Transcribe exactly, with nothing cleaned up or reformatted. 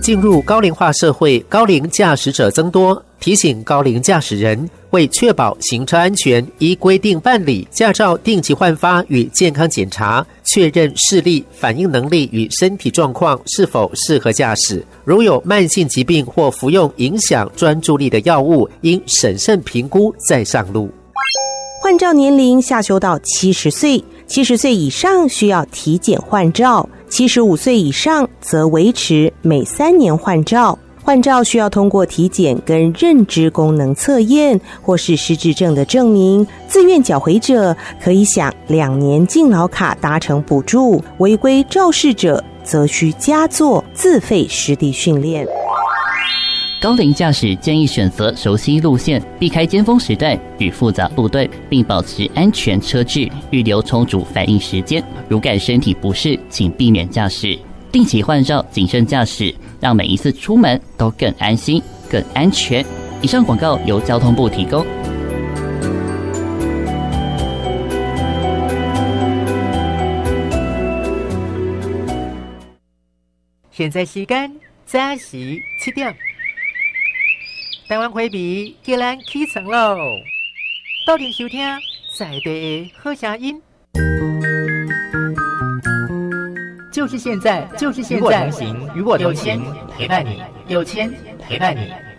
进入高龄化社会，高龄驾驶者增多，提醒高龄驾驶人为确保行车安全，依规定办理驾照定期换发与健康检查，确认视力、反应能力与身体状况是否适合驾驶。如有慢性疾病或服用影响专注力的药物，应审慎评估再上路。 换照年龄下修到七十岁，七十岁以上需要体检换照，七十五岁以上则维持每三年换照。换照需要通过体检跟认知功能测验或是失智症的证明，自愿缴回者可以享两年敬老卡搭乘补助，违规肇事者则需加做自费实地训练。 高龄驾驶建议选择熟悉路线，避开尖峰时段与复杂路段，并保持安全车距，预留充足反应时间。如感身体不适，请避免驾驶。定期换照，谨慎驾驶，让每一次出门都更安心、更安全。以上广告由交通部提供。 现在时间早时七点，台湾花迷叫咱起床喽！到店收听在地的好声音。就是现在，就是现在，与我同行，与我同行，陪伴你，有钱陪伴你。